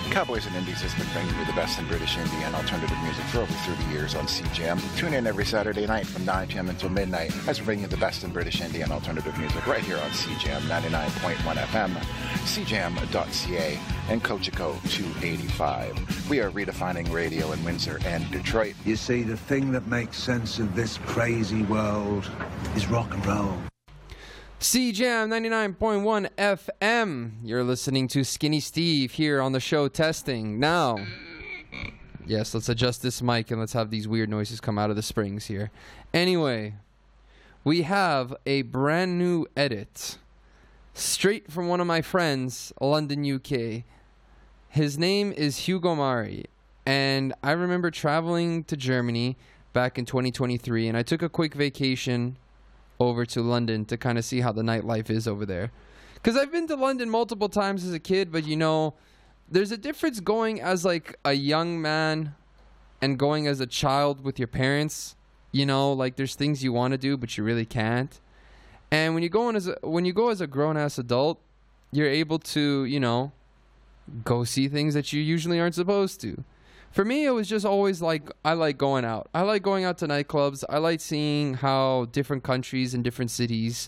Cowboys and Indies has been bringing you the best in British indie and alternative music for over 30 years on CJAM. Tune in every Saturday night from 9 p.m. until midnight as we bring you the best in British indie and alternative music right here on CJAM 99.1 FM, cjam.ca, and Cochico 285. We are redefining radio in Windsor and Detroit. You see, the thing that makes sense of this crazy world is rock and roll. CJAM 99.1 FM. You're listening to Skinny Steve here on the show testing. Now, yes, let's adjust this mic and let's have these weird noises come out of the springs here. Anyway, we have a brand new edit straight from one of my friends, London, UK. His name is Hugo Mari, and I remember traveling to Germany back in 2023, and I took a quick vacation over to London to kind of see how the nightlife is over there. Because I've been to London multiple times as a kid, but you know, there's a difference going as like a young man and going as a child with your parents. You know, like there's things you want to do, but you really can't. And when you go as a grown-ass adult, you're able to, you know, go see things that you usually aren't supposed to. For me, it was just always like, I like going out. I like going out to nightclubs. I like seeing how different countries and different cities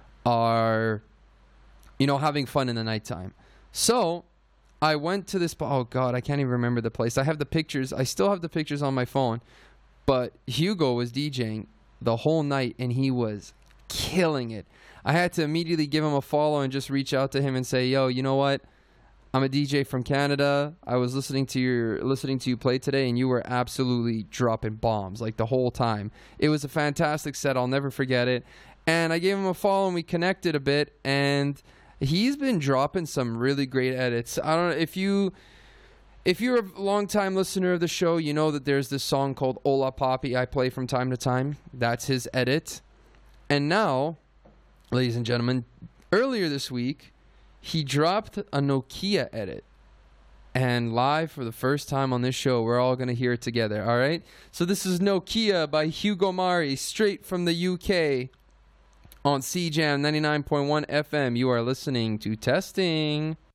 are, you know, having fun in the nighttime. So I went to this, oh God, I can't even remember the place. I have the pictures. I still have the pictures on my phone. But Hugo was DJing the whole night, and he was killing it. I had to immediately give him a follow and just reach out to him and say, yo, you know what? I'm a DJ from Canada. I was listening to you play today, and you were absolutely dropping bombs like the whole time. It was a fantastic set. I'll never forget it. And I gave him a follow, and we connected a bit. And he's been dropping some really great edits. I don't know if you're a long-time listener of the show, you know that there's this song called Ola Poppy I play from time to time. That's his edit. And now, ladies and gentlemen, earlier this week, he dropped a Nokia edit. And live for the first time on this show, we're all going to hear it together, all right? So this is Nokia by Hugo Mari, straight from the UK on CJAM 99.1 FM. You are listening to Testing.